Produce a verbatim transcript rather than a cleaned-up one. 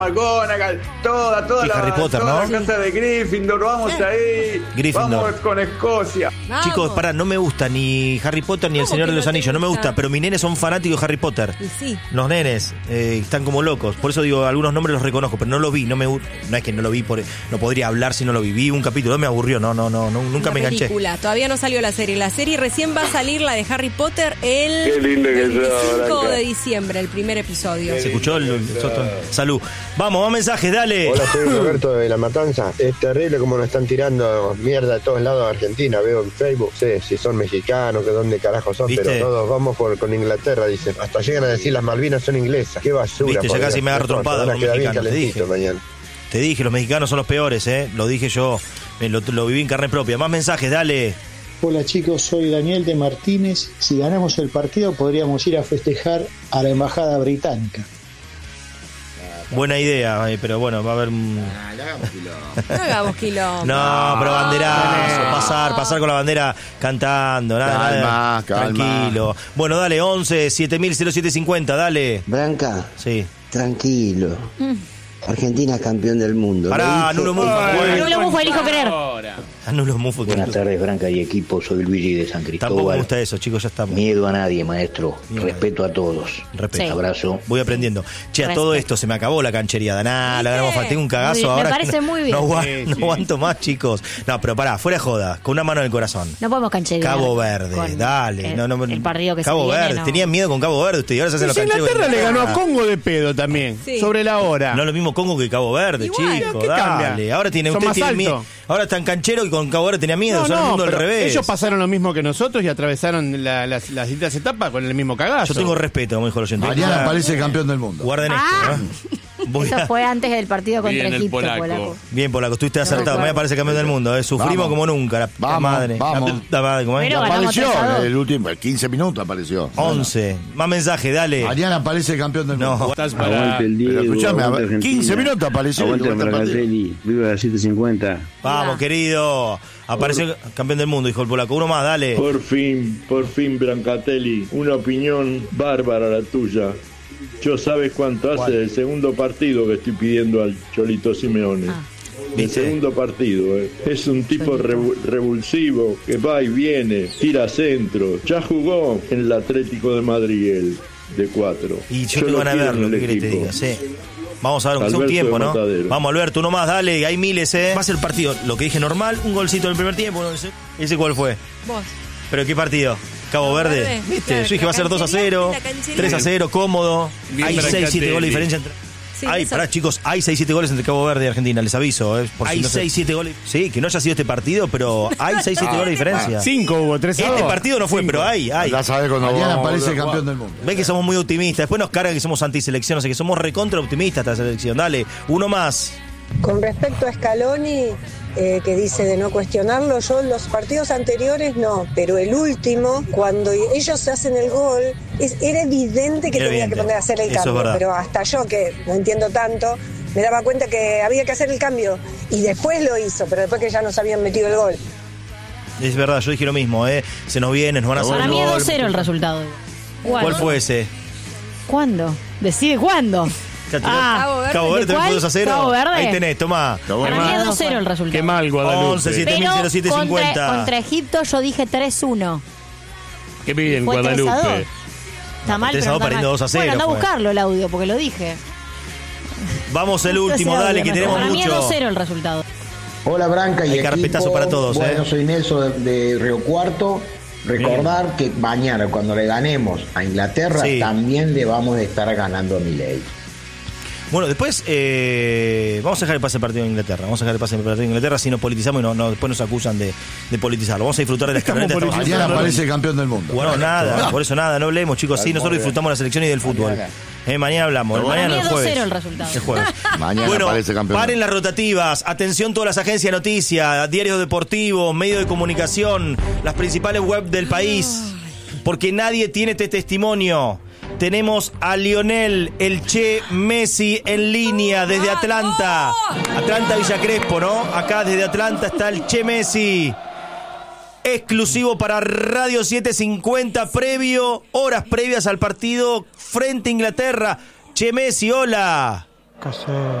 McGonagall, toda, toda, la, Harry Potter, toda ¿no? la casa de Gryffindor, vamos ahí, Gryffindor. vamos con Escocia. Vamos. Chicos, pará, no me gusta ni Harry Potter ni El ¿Cómo Señor que de los no te Anillos, no me gusta? gusta, pero mis nenes son fanáticos de Harry Potter. Y sí. Los nenes eh, están como locos, por eso digo, algunos nombres los reconozco, pero no lo vi, no me gu- no es que no lo vi, por, no podría hablar si no lo vi, vi un capítulo, me aburrió, no, no, no, no nunca Una me enganché. película. Todavía no salió la serie. La serie recién va a salir, la de Harry Potter, el Qué lindo que sos, veinticinco Blanca. de diciembre, el primer episodio. ¿Se escuchó el, el soto? Salud. Vamos, más mensajes, dale. Hola, soy Roberto de La Matanza. Es terrible como nos están tirando mierda de todos lados de Argentina. Veo en Facebook, sé si son mexicanos, que dónde carajo son, ¿Viste? pero todos vamos por, con Inglaterra, dicen. Hasta llegan a decir las Malvinas son inglesas. Qué basura. Viste, ya por casi Dios. me agarro Mejor, trompada van a con quedar bien mexicanos, te calentito dije. mañana. Te dije, los mexicanos son los peores, ¿eh? Lo dije yo, eh, lo, lo viví en carne propia. Más mensajes, dale. Hola chicos, soy Daniel de Martínez. Si ganamos el partido podríamos ir a festejar a la embajada británica. Buena idea, eh, pero bueno, va a haber... un- No hagamos quilombo. No, pero banderazo, pasar, pasar con la bandera cantando, nada, Calma, nada, calma. tranquilo. Bueno, dale, once, siete mil, cero siete cincuenta, dale. Branca, Sí. tranquilo. Argentina es campeón del mundo. Pará, Nulo Mufa. Nulo Mufo, elijo querer. Nulo Mufa. Buenas tardes, Branca y equipo. Soy Luigi de San Tampoco me Cristóbal. gusta eso, chicos, ya estamos. Miedo a nadie, maestro. Bien. Respeto a todos. Respeto. Sí. Abrazo. Voy aprendiendo. Che, a todo esto se me acabó la canchería. Nah, la ganamos, tengo un Muy cagazo bien, me ahora. que parece no- muy bien. No, agua- Sí, no sí. aguanto más, chicos. No, pero pará, fuera de joda, con una mano en el corazón. No podemos cancherear. Cabo Verde, con dale. El, no, no, el partido que Cabo se viene, Verde, no. tenían miedo con Cabo Verde ustedes y ahora se hacen los Si cancheros. Inglaterra le ganó a Ah. Congo de pedo también, Sí. sobre la hora. No es lo mismo Congo que Cabo Verde, Igual, chicos. ¿qué Dale. cambia? Ahora tiene, Son usted más tiene alto. miedo. Ahora están cancheros y con Cabo Verde tenía miedo. No, Son el no, mundo al pero revés. ellos pasaron lo mismo que nosotros y atravesaron la- las, las distintas etapas con el mismo cagazo. Yo tengo respeto, como dijo el oyente. Mariana Ah, parece campeón del mundo. Guarden esto. Ah. ¿eh? Voy Eso a- fue antes del partido contra Bien, el Egipto, polaco. polaco. Bien, Polaco, estuviste acertado. acuerdo. Me parece campeón del mundo. ¿eh? Sufrimos Vamos. como nunca. La puta Vamos, madre. vamos. La puta madre, ¿cómo es? Pero ganamos Apareció tres a dos. en el último, quince minutos apareció. once. Más mensaje, dale. Mariana parece campeón del No. mundo. Estás para... Pero escuchame, a ver, quince minutos apareció. y vuelta al partido. viva la siete cincuenta. Vamos, querido. Apareció campeón del mundo, dijo el Polaco. Uno más, dale. Por fin, por fin, Brancatelli, una opinión bárbara la tuya. Yo sabes cuánto hace del segundo partido que estoy pidiendo al Cholito Simeone. Ah. El ¿Viste? segundo partido, eh. Es un tipo revu- revulsivo que va y viene, tira centro. Ya jugó en el Atlético de Madrid él, de cuatro. Y yo lo tengo ganas de quiero verlo, en ¿qué el querés que te equipo. diga? Sí. Vamos a ver, aunque sea un Alberto tiempo, de ¿no? Matadero. Vamos, Alberto, uno más, dale. Hay miles, ¿eh? Va a ser el partido, lo que dije normal, un golcito en el primer tiempo. No sé. ¿Ese cuál fue? Vos. ¿Pero qué partido? Cabo Cabo Verde. Verde, ¿Viste? claro, Yo dije la va a ser dos a canchería, cero, la canchería. tres a cero, cómodo. Bien, Hay seis, Brancatelli. siete goles de diferencia entre... Sí, Ay, eso- pará, chicos, hay seis, siete goles entre Cabo Verde y Argentina, les aviso. ¿eh? Por si Hay no se- seis, siete goles. Sí, que no haya sido este partido, pero hay seis, siete goles de diferencia. Cinco hubo, tres a Este dos. partido no fue, Cinco. pero hay, hay. Ya sabes cuando Mariana vamos a parece volver a campeón jugar. del mundo. Ven que somos muy optimistas. Después nos cargan que somos antiselección, o sea que somos recontra optimistas esta selección. Dale, uno más. Con respecto a Scaloni, eh, que dice de no cuestionarlo, yo los partidos anteriores no, pero el último, cuando ellos hacen el gol, es- era evidente que Era tenía evidente. que poner a hacer el Eso es cambio, verdad. pero hasta yo, que no entiendo tanto, me daba cuenta que había que hacer el cambio y después lo hizo, pero después que ya nos habían metido el gol. Es verdad, yo dije lo mismo, ¿eh? Se nos viene, nos van a hacer Para el mí es gol. dos cero el resultado. ¿Cuál fue ese? ¿Cuándo? Decide cuándo. Ah, Cabo Verde. Cabo Verde ¿De también cuál? fue dos a cero. Cabo Verde. Ahí tenés, tomá. Para mí es dos cero el resultado. Qué mal, Guadalupe. once, siete mil siete Pero cincuenta. contra, contra Egipto yo dije tres uno. Qué bien, Fue tres a dos. Guadalupe. Está mal, tres a pero dos no está perdiendo mal. dos a cero Bueno, anda a fue. buscarlo el audio, porque lo dije. Vamos el último, Ese dale, audio que me- tenemos Para mí es dos mucho. cero el resultado. Hola Branca y Hay carpetazo equipo. para todos, Bueno, ¿eh? soy Nelson de, de Río Cuarto. Recordar que mañana cuando le ganemos a Inglaterra Sí. también le vamos a estar ganando a Milei. Bueno, después eh, vamos a dejar el pase el partido de Inglaterra. Vamos a dejar el pase el partido de Inglaterra si nos politizamos y no, no, después nos acusan de, de politizarlo. Vamos a disfrutar de las Estamos carreras. Estamos Mariana disfrutando. parece campeón del mundo. Bueno, nada, por eso nada, no hablemos, chicos. Sí, nosotros disfrutamos de la selección y del fútbol. Eh, mañana hablamos, Para mañana mí el es dos jueves. cero el resultado. El jueves. Mañana Bueno, parece campeón. paren las rotativas. Atención todas las agencias de noticias, diarios deportivos, medios de comunicación, las principales web del país. Porque nadie tiene este testimonio. Tenemos a Lionel, el Che Messi en línea desde Atlanta. Atlanta, Villa Crespo, ¿no? Acá desde Atlanta está el Che Messi. Exclusivo para Radio setecientos cincuenta, previo, horas previas al partido frente a Inglaterra. Che Messi, hola. casé.